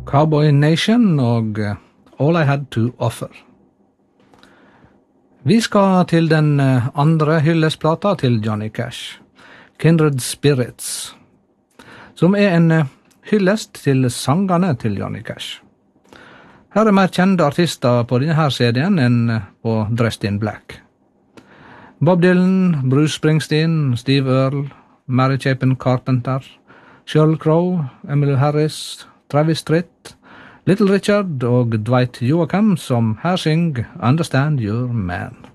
Cowboy Nation og All I Had to Offer. Vi skal til den andre hyllestplata til Johnny Cash, Kindred Spirits, som en hyllest til sangene til Johnny Cash. Her mer kjente artister på denne her CD-en enn på Dressed in Black. Bob Dylan, Bruce Springsteen, Steve Earle, Mary Chapin Carpenter, Sheryl Crow, Emmylou Harris, Travis Tritt, Little Richard og Dwight Yoakam som her syng Understand Your Man.